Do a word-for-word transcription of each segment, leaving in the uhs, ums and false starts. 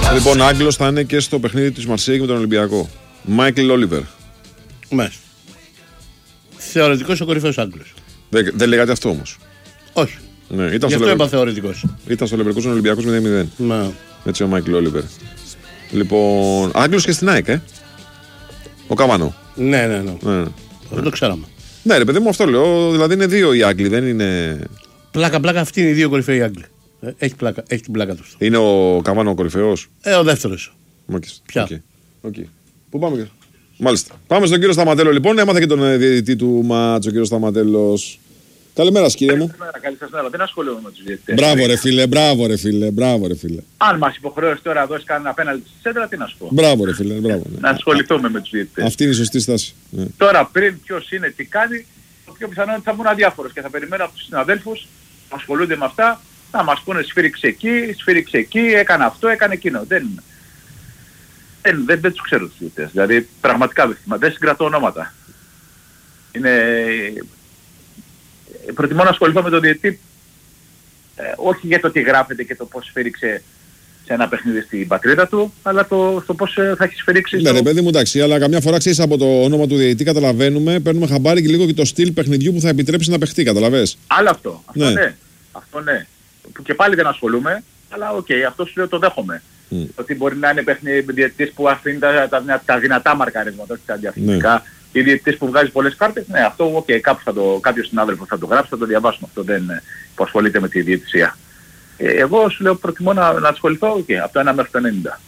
Λοιπόν, Άγγλος θα είναι και στο παιχνίδι της Μαρσέιγ με τον Ολυμπιακό. Μάικλ Όλιβερ. Μάλιστα. Θεωρητικός ο κορυφαίος Άγγλος. Δεν, δεν λέγατε αυτό όμως. Όχι. Ναι, ήταν Γι' στο αυτό είπα θεωρητικός. Ήταν στο Λεβερκούζεν Ολυμπιακός μηδέν μηδέn. Ναι. Έτσι ο Μάικλ Όλιβερ. Λοιπόν, Άγγλος και στην ΑΕΚ, ε. Ο Καβάνο. Ναι, ναι, ναι. Ναι. Δεν το ξέραμε. Ναι, ρε παιδί μου, αυτό λέω. Δηλαδή είναι δύο οι Άγγλοι, δεν είναι. Πλάκα-πλάκα, αυτοί είναι οι δύο κορυφαίοι Άγγλοι. Ε, έχει, πλάκα, έχει την πλάκα του. Είναι ο Καβάνο ο κορυφαίος. Ε, ο δεύτερος. Ποια. Okay. Okay. Πού πάμε, κύριε. Μάλιστα. Πάμε στον κύριο Σταματέλο, λοιπόν. Έμαθα και τον διαιτητή του μάτς, ο κύριο Σταματέλος. Καλημέρα, κύριε μου. Καλημέρα, καλή σας μέρα. Δεν ασχολούμαι με τους διαιτητές. Μπράβο, ρε φίλε, μπράβο, ρε φίλε, μπράβο, ρε φίλε. Αν μας υποχρεώσει τώρα να δώσει κανένα απέναντι στη σέντρα, τι να σου πω. Μπράβο, ρε φίλε, μπράβο. Ναι. Να ασχοληθούμε με τους διαιτητές. Αυτή είναι η σωστή στάση. Ναι. Τώρα, πριν ποιος είναι, τι κάνει, το πιο πιθανό είναι ότι θα βγουν αδιάφορος και θα περιμένω από τους συναδέλφους που ασχολούνται με αυτά να μας πούνε σφύριξε εκεί, σφύριξε εκεί, έκανε αυτό, έκανε εκείνο. Δεν, δεν, δεν, δεν τους ξέρω τους διαιτητές. Δηλαδή, πραγματικά δεν, δεν συγκρατώ ονόματα. Είναι... Προτιμώ να ασχοληθώ με τον διαιτητή, ε, όχι για το τι γράφεται και το πώς σφύριξε σε ένα παιχνίδι στην πατρίδα του, αλλά το, το πώς θα έχει σφυρίξει. Ναι, στο... ρε παιδί μου, εντάξει, αλλά καμιά φορά ξέρεις από το όνομα του διαιτητή καταλαβαίνουμε, παίρνουμε χαμπάρι και λίγο και το στυλ παιχνιδιού που θα επιτρέψει να παιχτεί, καταλαβες. Άλλο αυτό. Αυτό ναι. ναι. Αυτό ναι. Που και πάλι δεν ασχολούμαι, αλλά οκ, okay, αυτό σου λέω το δέχομαι. Mm. Ότι μπορεί να είναι παιχνίδι διαιτητής που αφήνει τα, τα, τα δυνατά μαρκαρίσματα, όχι τα διαφημιστικά. Ναι. Οι διαιτητής που βγάζει πολλές κάρτες, ναι, αυτό οκ, okay, κάποιος συνάδελφος θα το γράψει, θα το διαβάσουμε. Αυτό δεν που ασχολείται με τη διαιτησία. Ε, εγώ σου λέω προτιμώ να, να ασχοληθώ okay, από το ένα μέχρι το ενενήντα.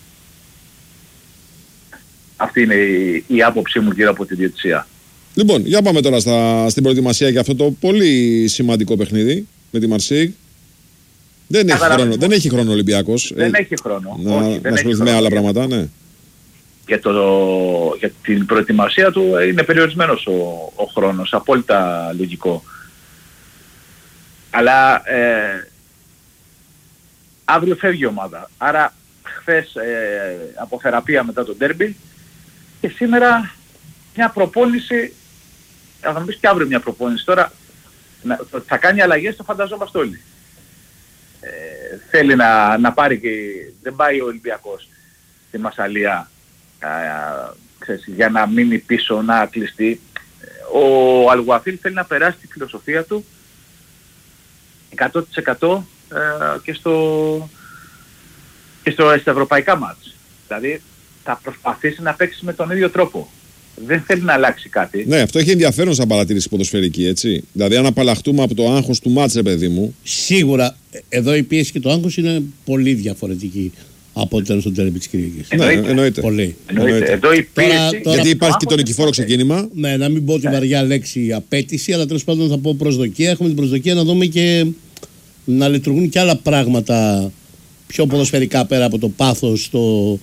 Αυτή είναι η, η άποψή μου γύρω από τη διαιτησία. Λοιπόν, για πάμε τώρα στα, στην προετοιμασία για αυτό το πολύ σημαντικό παιχνίδι με τη Μαρσέιγ. Δεν, δεν έχει χρόνο ο Ολυμπιακός. Δεν ε, έχει χρόνο. Να, όχι, να ασχοληθεί με άλλα πράγματα, ναι. Για, το, για την προετοιμασία του είναι περιορισμένος ο, ο χρόνος, απόλυτα λογικό. Αλλά ε, αύριο φεύγει η ομάδα. Άρα χθες ε, από θεραπεία μετά το ντέρμπι και σήμερα μια προπόνηση, θα μου πεις και αύριο μια προπόνηση. Τώρα να, θα κάνει αλλαγές, το φανταζόμαστε όλοι. Ε, θέλει να, να πάρει και δεν πάει ο Ολυμπιακός στη Μασσαλία α, α, ξέρεις, για να μείνει πίσω, να κλειστεί. Ο Αλγουαφίλ θέλει να περάσει τη φιλοσοφία του εκατό τοις εκατό ε, και, στο, και στο, στα ευρωπαϊκά μάτς. Δηλαδή θα προσπαθήσει να παίξει με τον ίδιο τρόπο. Δεν θέλει να αλλάξει κάτι. Ναι, αυτό έχει ενδιαφέρον σαν παρατήρηση ποδοσφαιρική, έτσι. Δηλαδή, αν απαλλαχτούμε από το άγχος του μάτς, ρε παιδί μου. Σίγουρα, εδώ η πίεση και το άγχος είναι πολύ διαφορετική από ό,τι ήταν στο τέρμι της Κυριακής. Ναι, εννοείται. Πολύ. εννοείται. Εδώ η πίεση... Τώρα, τώρα, γιατί υπάρχει και το νικηφόρο ξεκίνημα. Ναι, να μην πω τη βαριά λέξη απέτηση, αλλά τέλος πάντων θα πω προσδοκία. Έχουμε την προσδοκία να δούμε και να λειτουργούν και άλλα πράγματα πιο ποδοσφαιρικά πέρα από το πάθος, το.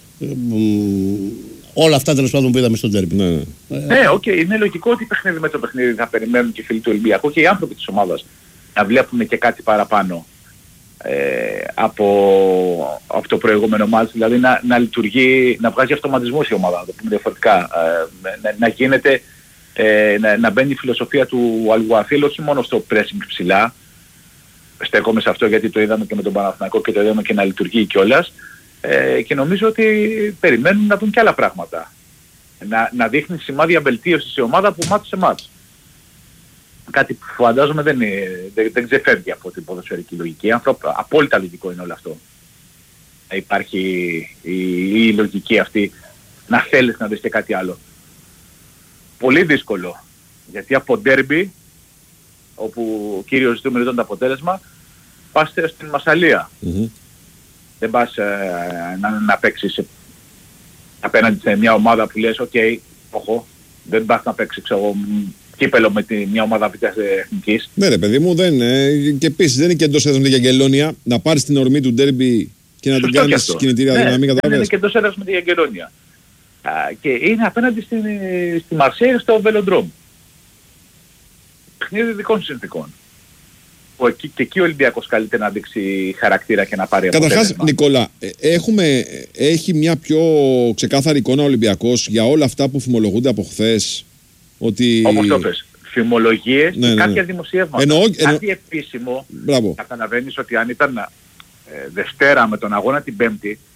Όλα αυτά τέλος πάντων που είδαμε στον ντέρμπι. Ναι, ναι. ναι okay. Είναι λογικό ότι παιχνίδι με το παιχνίδι θα περιμένουν και οι φίλοι του Ολυμπιακού και οι άνθρωποι της ομάδας να βλέπουν και κάτι παραπάνω ε, από, από το προηγούμενο μάτς. Δηλαδή να, να λειτουργεί, να βγάζει αυτοματισμούς η ομάδα, να το πούμε διαφορετικά. Ε, να, να γίνεται, ε, να, να μπαίνει η φιλοσοφία του Αλγουαφίλ όχι μόνο στο pressing ψηλά. Στέκομαι σε αυτό γιατί το είδαμε και με τον Παναθηναϊκό και το είδαμε και να λειτουργεί κιόλας. Ε, και νομίζω ότι περιμένουν να δουν και άλλα πράγματα. Να, να δείχνει σημάδια βελτίωσης η ομάδα από μάτς σε μάτς. Κάτι που φαντάζομαι δεν, δεν, δεν ξεφεύγει από την ποδοσφαιρική λογική. Ανθρώπου, απόλυτα λογικό είναι όλο αυτό. Υπάρχει η, η λογική αυτή να θέλεις να δεις και κάτι άλλο. Πολύ δύσκολο. Γιατί από ντέρμπι, όπου ο κύριος ζητούμενο ήταν το αποτέλεσμα, πας στην Μασσαλία. Mm-hmm. Δεν πας ε, να, να παίξεις απέναντι σε μια ομάδα που λες «ΟΚ, okay, όχο, δεν πας να παίξεις ξέρω, κύπελο με τη, μια ομάδα β' εθνικής». Ναι ρε παιδί μου, δεν είναι. Και επίσης δεν είναι και εντός έδρας με την Αγγελόνια να πάρεις την ορμή του ντέρμπι και να Σωστό την κάνεις κινητήρια ναι, δύναμη. Δεν είναι και εντός έδρας με την Αγγελόνια. Και είναι απέναντι στη, στη Μαρσέη στο Βελοντρόμ. Παιχνίδι δικών συνθηκών. Εκεί, και εκεί ο Ολυμπιακός καλείται να δείξει χαρακτήρα και να πάρει αποτέλεσμα. Καταρχάς, Νικόλα, έχουμε, έχει μια πιο ξεκάθαρη εικόνα ο Ολυμπιακός για όλα αυτά που φημολογούνται από χθες. Ότι... Όπως το πες, φημολογίες ναι, και ναι, κάποια ναι. δημοσιεύματα. Εννοώ, κάτι εννοώ... επίσημο, Μπράβο. καταλαβαίνεις ότι αν ήταν ε, Δευτέρα με τον αγώνα την Πέμπτη,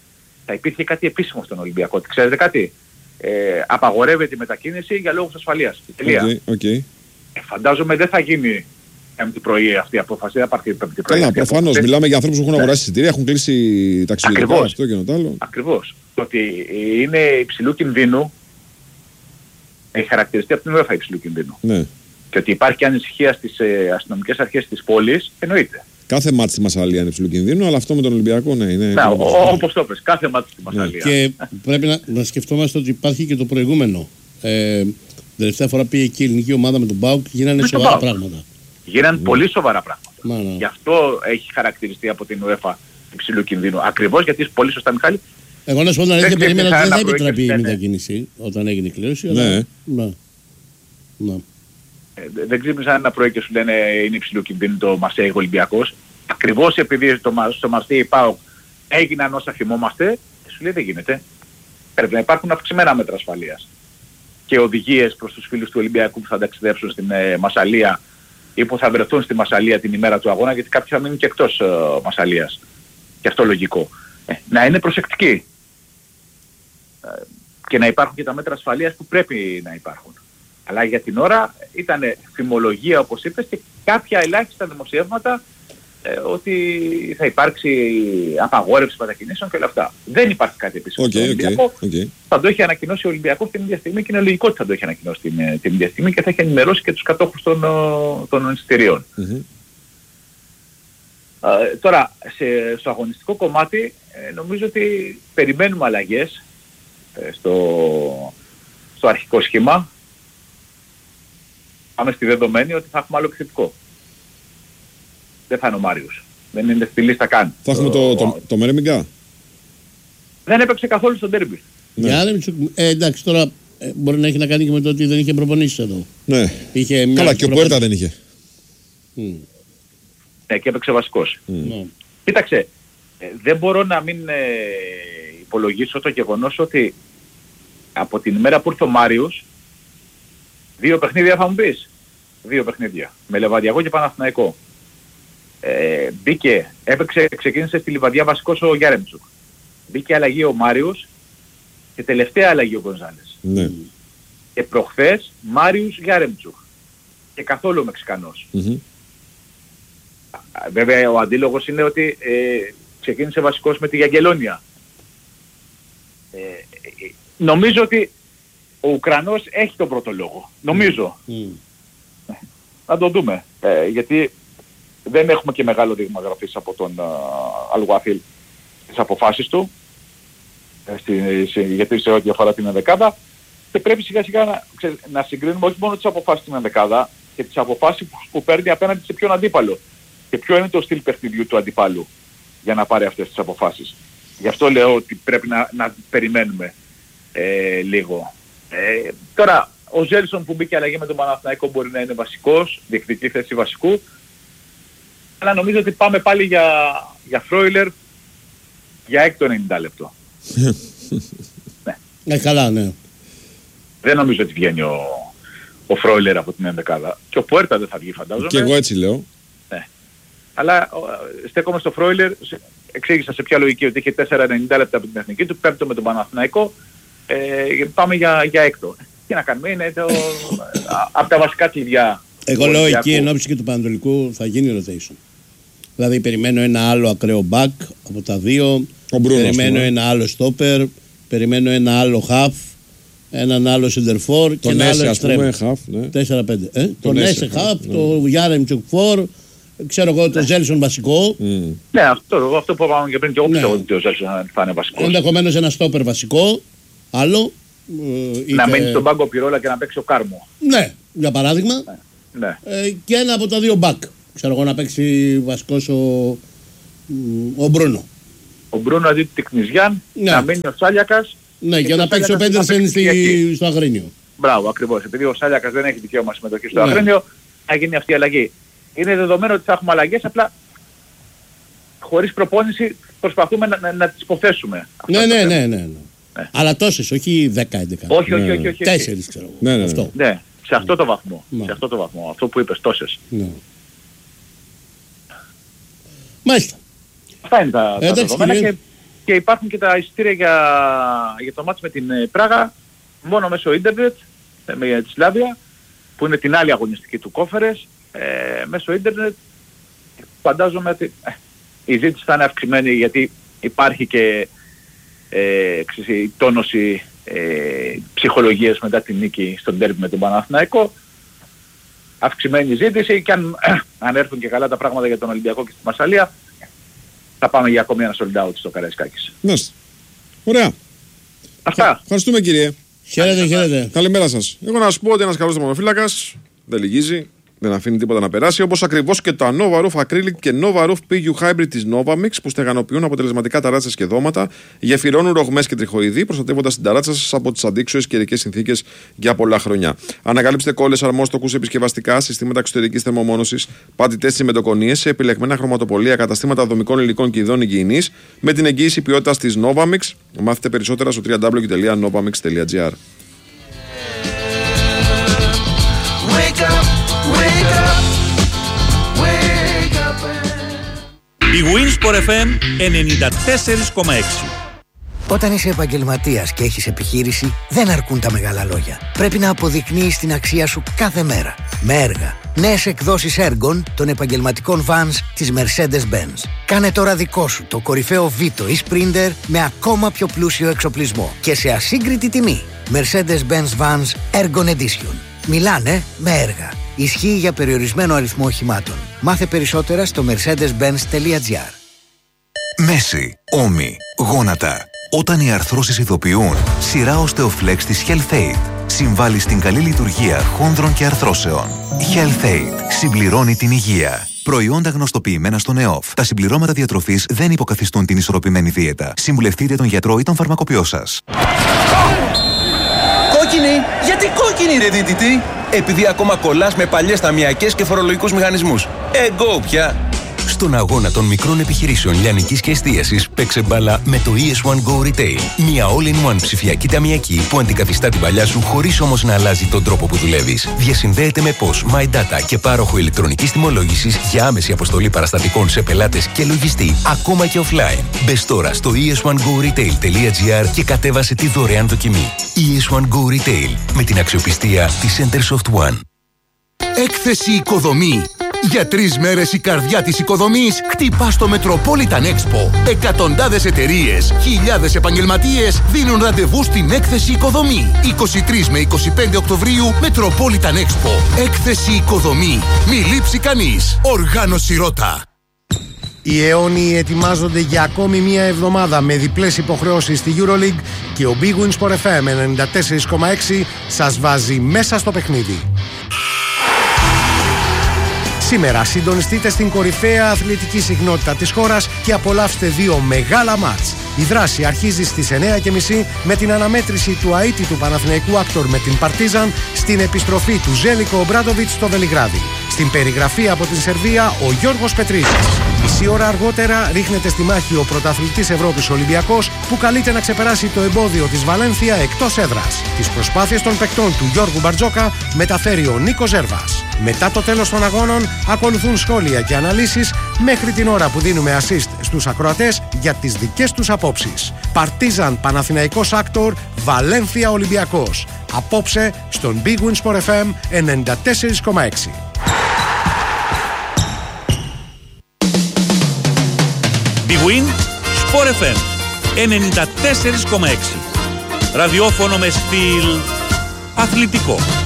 θα υπήρχε κάτι επίσημο στον Ολυμπιακό. Ξέρετε κάτι, ε, απαγορεύεται η μετακίνηση για λόγους ασφαλείας. Τελεία. Okay, okay. Ε, φαντάζομαι δεν θα γίνει πέμπτη πρωί αυτή η απόφαση, δεν θα πάρθει πέμπτη πρωί. Καλά, προφανώς. Μιλάμε για ανθρώπους που έχουν αγοράσει εισιτήρια, έχουν κλείσει ταξιδιωτικά, αυτό και το άλλο. Ακριβώς. Το ότι είναι υψηλού κινδύνου έχει χαρακτηριστεί από την UEFA υψηλού κινδύνου. Ναι. Και ότι υπάρχει ανησυχία στις ε, αστυνομικές αρχές της πόλης, εννοείται. Κάθε μάτι στη Μασσαλία είναι υψηλού κινδύνου, αλλά αυτό με τον Ολυμπιακό ναι, είναι. Να, όπως το πες, κάθε μάτι στη Μασσαλία. Ναι. Και πρέπει να, να σκεφτόμαστε ότι υπάρχει και το προηγούμενο. Ε, την τελευταία φορά πήγε εκεί η ελληνική ομάδα με τον ΠΑΟΚ, γίνανε με σοβαρά πράγματα. Γίνανε mm. πολύ σοβαρά πράγματα. Μα, ναι. Γι' αυτό έχει χαρακτηριστεί από την UEFA υψηλού κινδύνου. Ακριβώς γιατί πολύ σωστά, Μιχάλη. Εγώ να σου πω την αλήθεια, περίμενα ότι δεν θα επιτραπεί η μετακίνηση όταν έγινε η κλήρωση. Ναι. Αλλά... ναι. ναι. Ε, δεν ξύπνησαν ένα πρωί και σου λένε είναι υψηλού κινδύνου το Μαρσέιγ Ολυμπιακός. Ακριβώς επειδή το, στο Μαρσέιγ ΠΑΟΚ έγιναν όσα θυμόμαστε, σου λέει δεν γίνεται. Πρέπει να υπάρχουν αυξημένα μέτρα ασφαλείας. Και οδηγίες προς τους φίλους του Ολυμπιακού που θα ταξιδέψουν στην ε, Μασσαλία ή που θα βρεθούν στη Μασσαλία την ημέρα του αγώνα, γιατί κάποιοι θα μείνουν και εκτός ε, Μασσαλίας. Και αυτό λογικό. Ε, να είναι προσεκτικοί. Ε, και να υπάρχουν και τα μέτρα ασφαλείας που πρέπει να υπάρχουν. Αλλά για την ώρα ήταν φημολογία, όπως είπες, και κάποια ελάχιστα δημοσιεύματα ε, ότι θα υπάρξει απαγόρευση μετακινήσεων και όλα αυτά. Δεν υπάρχει κάτι επίσημο. Okay, okay, okay. Θα το έχει ανακοινώσει ο Ολυμπιακός την ίδια στιγμή και είναι λογικό ότι θα το έχει ανακοινώσει την, την ίδια στιγμή και θα έχει ενημερώσει και τους κατόχους των, των εισιτηρίων. Mm-hmm. Ε, τώρα, σε, στο αγωνιστικό κομμάτι ε, νομίζω ότι περιμένουμε αλλαγές ε, στο, στο αρχικό σχήμα. Πάμε στη δεδομένη ότι θα έχουμε άλλο επιθετικό. Δεν θα είναι ο Μάριος. Δεν είναι στη λίστα καν. Θα έχουμε το, το, το, το Μερεμιγκά. Δεν έπαιξε καθόλου στο ντέρμπι. Ναι. Ε, εντάξει, τώρα ε, μπορεί να έχει να κάνει και με το ότι δεν είχε προπονήσεις εδώ. Ναι. Είχε μια καλά, και ο Πουέρτα δεν είχε. Mm. Ναι, και έπαιξε βασικός. Mm. Ναι. Κοίταξε, ε, δεν μπορώ να μην ε, υπολογίσω το γεγονός ότι από την ημέρα που ήρθε ο Μάριος, δύο παιχνίδια θα μου πεις. Δύο παιχνίδια. Με Λεβαδιακό και Παναθηναϊκό. Ε, μπήκε, έπαιξε, ξεκίνησε στη Λιβαδιά βασικός ο Γιάρεμτσουκ. Μπήκε αλλαγή ο Μάριος και τελευταία αλλαγή ο Γκονζάλες. Ναι. Και προχθές Μάριος Γιάρεμτσουκ. Και καθόλου ο Μεξικανός. Mm-hmm. Βέβαια ο αντίλογος είναι ότι ε, ξεκίνησε βασικός με τη Γιαγγελόνια. Ε, ε, νομίζω ότι ο Ουκρανός έχει τον πρώτο λόγο. Νομίζω. Mm. Να το δούμε. Ε, γιατί δεν έχουμε και μεγάλο δείγμα γραφής από τον Αλγουάθιλ τις αποφάσεις του. Ε, στη, σε, γιατί σε ό,τι αφορά την ενδεκάδα. Και πρέπει σιγά σιγά να, ξέ, να συγκρίνουμε όχι μόνο τις αποφάσεις στην ενδεκάδα και τις αποφάσεις που, που παίρνει απέναντι σε ποιον αντίπαλο. Και ποιο είναι το στυλ παιχνιδιού του αντιπάλου για να πάρει αυτές τις αποφάσεις. Γι' αυτό λέω ότι πρέπει να, να περιμένουμε ε, λίγο. Ε, τώρα, ο Ζέλσον που μπήκε αλλαγή με τον Παναθηναϊκό μπορεί να είναι βασικός, διεκδικεί θέση βασικού. Αλλά νομίζω ότι πάμε πάλι για, για Φρόιλερ για έκτο ενενήντα λεπτό. Ναι. Ε, καλά, ναι. Δεν νομίζω ότι βγαίνει ο, ο Φρόιλερ από την ενδεκάδα. Και ο Πουέρτα δεν θα βγει, φαντάζομαι. Και εγώ έτσι λέω. Ναι. Αλλά στέκομαι στο Φρόιλερ, εξήγησα σε ποια λογική ότι είχε τέσσερα ενενήντα λεπτά από την εθνική του, πέμπτο με τον Παναθηναϊκό, ε, πάμε για, για έκτο. Τι να κάνουμε, είναι το, από τα βασικά κλειδιά. Εγώ λέω εκεί εν ώψη και του Πανατολικού θα γίνει rotation. Δηλαδή περιμένω ένα άλλο ακραίο back από τα δύο, Μπρούνος, περιμένω ναι. ένα άλλο stopper, περιμένω ένα άλλο half, έναν άλλο center for και ένα άλλο extreme. Half, ναι. τέσσερα πέντε. Ε? Τον Τον Έσε half, ναι. Το Yaremchuk for, ξέρω εγώ το Ζέλσον βασικό. Mm. Ναι, αυτό, αυτό που είπαμε και πριν και εγώ πιστεύω ότι ο Ζέλσον θα είναι βασικός. Ενδεχομένως ένα stopper βασικό, άλλο. Ε, να είτε... μένει στον πάγκο Πυρόλα και να παίξει ο Κάρμο. Ναι, για παράδειγμα. Ναι. Ναι. Ε, και ένα από τα δύο back. Ξέρω εγώ να παίξει βασικός ο, ο Μπρούνο. Ο Μπρούνο αντί του Τικνιζιάν, ναι. Να μείνει ο Σάλιακας. Ναι, και, και να παίξει ο Πέντερσεν στη... στο Αγρίνιο. Μπράβο, ακριβώς. Επειδή ο Σάλιακας δεν έχει δικαίωμα συμμετοχή στο ναι. Αγρίνιο, θα γίνει αυτή η αλλαγή. Είναι δεδομένο ότι θα έχουμε αλλαγές, απλά χωρίς προπόνηση προσπαθούμε να, να, να τις υποθέσουμε. Ναι, ναι, ναι, ναι, ναι. Ναι. Αλλά τόσες, όχι δέκα έντεκα. Όχι, όχι, όχι, όχι. Τέσσερις ξέρω εγώ. Ναι, ναι, ναι. Αυτό. Ναι, σε αυτό το βαθμό. Ναι. Σε αυτό το βαθμό. Αυτό που είπες, τόσες. Ναι. Μάλιστα. Αυτά είναι τα, τα δεδομένα και και υπάρχουν και τα εισιτήρια για, για το μάτς με την Πράγα μόνο μέσω ίντερνετ, με τη Σλάβια, που είναι την άλλη αγωνιστική του Κόφερες, ε, μέσω ίντερνετ. Φαντάζομαι ότι ε, η ζήτηση θα είναι αυξημένη, γιατί υπάρχει και ε, η τόνωση ε, ψυχολογίας μετά την νίκη στον ντέρμπι με τον Παναθηναϊκό. Αυξημένη ζήτηση, και αν, αν έρθουν και καλά τα πράγματα για τον Ολυμπιακό και στη Μασσαλία, θα πάμε για ακόμη ένα sold out στο Καραϊσκάκης. Μάλιστα. Ωραία. Αυτά. Ευχαριστούμε, κύριε. Χαίρετε, χαίρετε. Καλημέρα σας. Εγώ να σας πω ότι ένας καλός τερματοφύλακας δεν λυγίζει, δεν αφήνει τίποτα να περάσει, όπως ακριβώς και τα Nova Roof Acrylic και Nova Roof πι γιου Hybrid της Novamix, που στεγανοποιούν αποτελεσματικά ταράτσες και δώματα, γεφυρώνουν ρογμές και τριχοειδή, προστατεύοντας την ταράτσα σας από τις αντίξωες καιρικές συνθήκες για πολλά χρόνια. Ανακαλύψτε κόλλες, αρμόστοκους, επισκευαστικά, συστήματα εξωτερικής θερμομόνωσης, πατητές συμμετοκονίες σε επιλεγμένα χρωματοπολία, καταστήματα δομικών υλικών και ειδών υγιεινής, με την εγγύηση ποιότητας της Novamix. Μάθετε περισσότερα στο double-u double-u double-u τελεία novamix τελεία gr. Η Winsport εφ εμ ενενήντα τέσσερα κόμμα έξι. Όταν είσαι επαγγελματίας και έχεις επιχείρηση, δεν αρκούν τα μεγάλα λόγια. Πρέπει να αποδεικνύεις την αξία σου κάθε μέρα. Με έργα. Νέες εκδόσεις έργων των επαγγελματικών vans της Mercedes-Benz. Κάνε τώρα δικό σου το κορυφαίο Vito ή Sprinter με ακόμα πιο πλούσιο εξοπλισμό και σε ασύγκριτη τιμή. Mercedes-Benz Vans Ergon Edition. Μιλάνε με έργα. Ισχύει για περιορισμένο αριθμό οχημάτων. Μάθε περισσότερα στο mercedes benz τελεία gr. Μέση, ώμοι, γόνατα. Όταν οι αρθρώσεις ειδοποιούν, σειρά Osteoflex της HealthAid συμβάλλει στην καλή λειτουργία χόνδρων και αρθρώσεων. HealthAid συμπληρώνει την υγεία. Προϊόντα γνωστοποιημένα στον ΕΟΦ. Τα συμπληρώματα διατροφής δεν υποκαθιστούν την ισορροπημένη δίαιτα. Συμβουλευτείτε τον γιατρό ή τον φαρμακοποιό σας. Κόκκινη! Γιατί κόκκινη, ρε δίτητη! Επειδή ακόμα κολλάς με παλιές ταμιακές και φορολογικούς μηχανισμούς. Εγκό πια! Στον αγώνα των μικρών επιχειρήσεων λιανικής και εστίασης, παίξε μπάλα με το ι ες one Go Retail. Μια all-in-one ψηφιακή ταμιακή που αντικαθιστά την παλιά σου χωρίς όμως να αλλάζει τον τρόπο που δουλεύεις. Διασυνδέεται με P O S, MyData και πάροχο ηλεκτρονικής τιμολόγησης για άμεση αποστολή παραστατικών σε πελάτες και λογιστή, ακόμα και offline. Μπες τώρα στο ι ες one go retail τελεία gr και κατέβασε τη δωρεάν δοκιμή. ι ες one Go Retail, με την αξιοπιστία της Centersoft One. Έκθεση Οικοδομή. Για τρεις μέρες η καρδιά της οικοδομής χτυπά στο Metropolitan Expo. Εκατοντάδες εταιρείες, χιλιάδες επαγγελματίες δίνουν ραντεβού στην Έκθεση Οικοδομή. είκοσι τρεις με είκοσι πέντε Οκτωβρίου Metropolitan Expo. Έκθεση Οικοδομή. Μη λείψει κανείς. Οργάνωση Ρώτα. Οι αιώνιοι ετοιμάζονται για ακόμη μία εβδομάδα με διπλές υποχρεώσεις στη EuroLeague και ο Big Win Sport εφ εμ ενενήντα τέσσερα κόμμα έξι σας βάζει μέσα στο παιχνίδι. Σήμερα συντονιστείτε στην κορυφαία αθλητική συχνότητα της χώρας και απολαύστε δύο μεγάλα μάτς. Η δράση αρχίζει στις εννιά και μισή με την αναμέτρηση του αίτητου Παναθηναϊκού Άκτορ με την Παρτίζαν στην επιστροφή του Ζέλικο Ομπράντοβιτς στο Βελιγράδι. Στην περιγραφή από την Σερβία ο Γιώργος Πετρίδης. Μισή ώρα αργότερα ρίχνεται στη μάχη ο πρωταθλητής Ευρώπης Ολυμπιακός που καλείται να ξεπεράσει το εμπόδιο της Βαλένθια εκτός έδρας. Τις προσπάθειες των παικτών του Γιώργου Μπαρτζόκα μεταφέρει ο Νίκος Ζέρβας. Μετά το τέλος των αγώνων ακολουθούν σχόλια και αναλύσεις μέχρι την ώρα που δίνουμε assist στους ακροατές για τις δικές τους απόψεις. Παρτίζαν Παναθηναϊκός Άκτορ, Βαλένθια Ολυμπιακός. Απόψε στον Big Win Sport εφ εμ ενενήντα τέσσερα κόμμα έξι. Big Win Sport εφ εμ ενενήντα τέσσερα κόμμα έξι. Ραδιόφωνο με στυλ αθλητικό.